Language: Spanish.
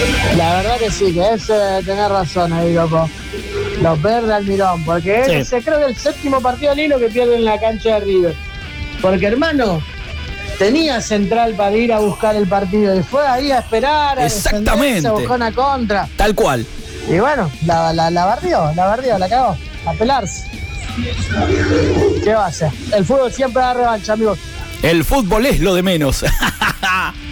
La verdad que sí, que es tener razón ahí, loco. Los verdes Almirón, porque Sí. ese creo que es el 7º partido al hilo que pierde en la cancha de River. Porque, hermano, tenía Central para ir a buscar el partido y fue ahí a esperar, a Exactamente. defenderse, a buscar una contra. Tal cual. Y bueno, la barrió, la cagó. A pelarse. ¿Qué va a hacer? El fútbol siempre da revancha, amigos. El fútbol es lo de menos.